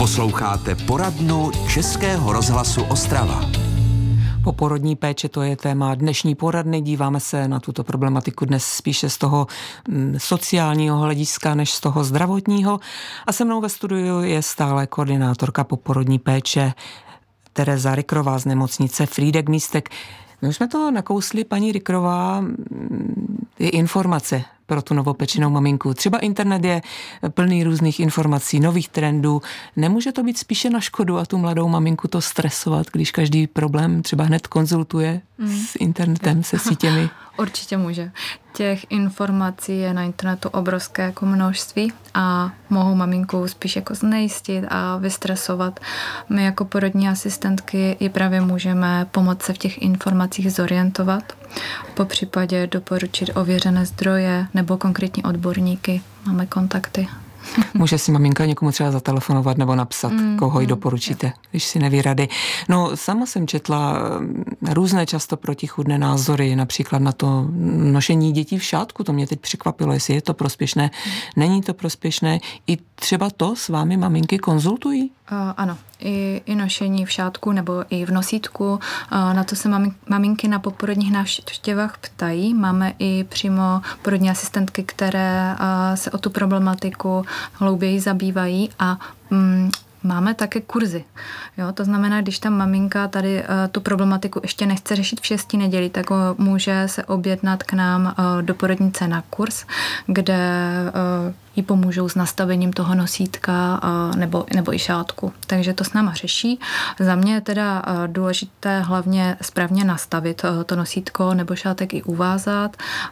Posloucháte poradnu Českého rozhlasu Ostrava. Poporodní péče, to je téma dnešní poradny. Díváme se na tuto problematiku dnes spíše z toho sociálního hlediska než z toho zdravotního. A se mnou ve studiu je stále koordinátorka poporodní péče Tereza Rikrová z nemocnice Frýdek-Místek. My už jsme to nakousli, paní Rikrová, je informace pro tu novopečenou maminku. Třeba internet je plný různých informací, nových trendů. Nemůže to být spíše na škodu a tu mladou maminku to stresovat, když každý problém třeba hned konzultuje s internetem, se sítěmi? Určitě může. Těch informací je na internetu obrovské jako množství a mohou maminku spíš jako znejistit a vystresovat. My jako porodní asistentky i právě můžeme pomoct se v těch informacích zorientovat, popřípadě doporučit ověřené zdroje nebo konkrétní odborníky. Máme kontakty. Může si maminka někomu třeba zatelefonovat nebo napsat, koho jí doporučíte, když si neví rady. No, sama jsem četla různé často protichůdné názory, například na to nošení dětí v šátku. To mě teď překvapilo, jestli je to prospěšné, není to prospěšné. I třeba to s vámi maminky konzultují? Ano, i nošení v šátku nebo i v nosítku. Na to se maminky na poporodních návštěvách ptají. Máme i přímo porodní asistentky, které se o tu problematiku hlouběji zabývají a máme také kurzy. Jo, to znamená, když ta maminka tady tu problematiku ještě nechce řešit v 6 nedělí, tak může se objednat k nám do porodnice na kurz, kde jí pomůžou s nastavením toho nosítka nebo i šátku. Takže to s náma řeší. Za mě je teda důležité hlavně správně nastavit to nosítko nebo šátek i uvázat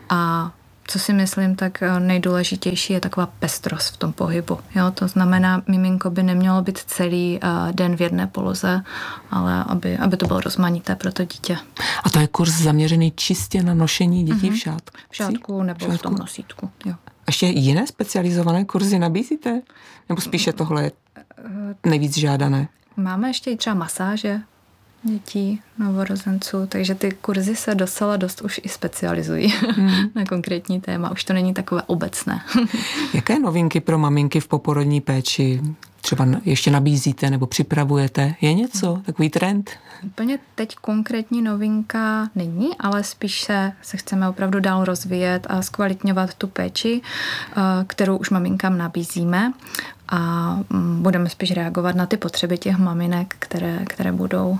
a co si myslím, tak nejdůležitější je taková pestrost v tom pohybu. Jo, to znamená, miminko by nemělo být celý den v jedné poloze, ale aby to bylo rozmanité pro to dítě. A to je kurz zaměřený čistě na nošení dětí v šátku? V šátku nebo v tom nosítku, jo. Ještě jiné specializované kurzy nabízíte? Nebo spíše tohle je nejvíc žádané? Máme ještě i třeba masáže dětí, novorozenců, takže ty kurzy se docela dost už i specializují na konkrétní téma. Už to není takové obecné. Jaké novinky pro maminky v poporodní péči třeba ještě nabízíte nebo připravujete? Je něco? Takový trend? Úplně teď konkrétní novinka není, ale spíš se chceme opravdu dál rozvíjet a zkvalitňovat tu péči, kterou už maminkám nabízíme a budeme spíš reagovat na ty potřeby těch maminek, které budou.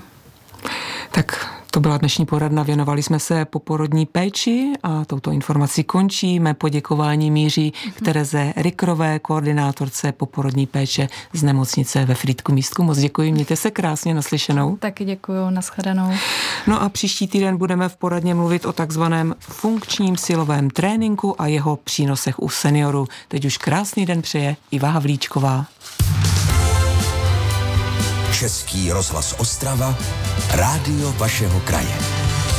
Tak to byla dnešní poradna, věnovali jsme se poporodní péči a touto informací končíme. Poděkování míří k Tereze Rikrové, koordinátorce poporodní péče z nemocnice ve Frýdku-Místku. Moc děkuji, mějte se krásně, naslyšenou. Taky děkuju, nashledanou. No a příští týden budeme v poradně mluvit o takzvaném funkčním silovém tréninku a jeho přínosech u seniorů. Teď už krásný den přeje Iva Havlíčková. Český rozhlas Ostrava, rádio vašeho kraje.